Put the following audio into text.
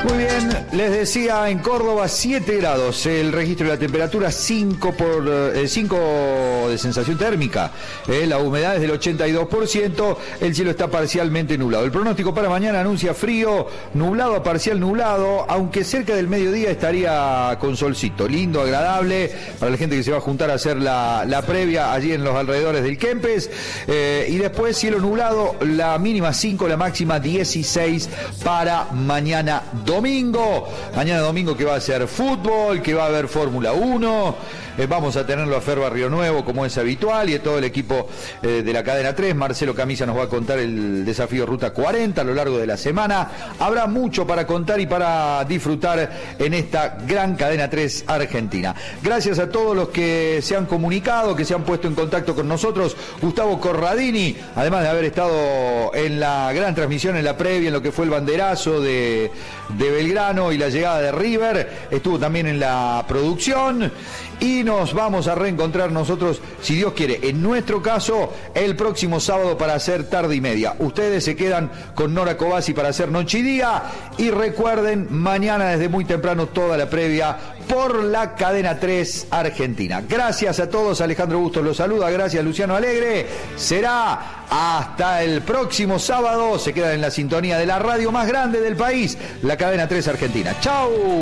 Muy bien, les decía, en Córdoba 7 grados, el registro de la temperatura 5 de sensación térmica, la humedad es del 82%, el cielo está parcialmente nublado. El pronóstico para mañana anuncia frío, nublado a parcial nublado, aunque cerca del mediodía estaría con solcito, lindo, agradable, para la gente que se va a juntar a hacer la previa allí en los alrededores del Kempes, y después cielo nublado, la mínima 5, la máxima 16 para mañana domingo. Mañana domingo que va a ser fútbol, que va a haber Fórmula 1, vamos a tenerlo a Fer Barrio Nuevo como es habitual y a todo el equipo de la cadena 3. Marcelo Camisa nos va a contar el desafío Ruta 40 a lo largo de la semana. Habrá mucho para contar y para disfrutar en esta gran cadena 3 argentina. Gracias a todos los que se han comunicado, que se han puesto en contacto con nosotros. Gustavo Corradini, además de haber estado en la gran transmisión, en la previa, en lo que fue el banderazo de Belgrano y la llegada de River, estuvo también en la producción y nos vamos a reencontrar nosotros, si Dios quiere, en nuestro caso, el próximo sábado para hacer tarde y media. Ustedes se quedan con Nora Cobasi para hacer noche y día y recuerden, mañana desde muy temprano toda la previa por la cadena 3 Argentina. Gracias a todos, Alejandro Bustos los saluda, gracias Luciano Alegre, será hasta el próximo sábado, se quedan en la sintonía de la radio más grande del país, la cadena 3 Argentina. ¡Chau!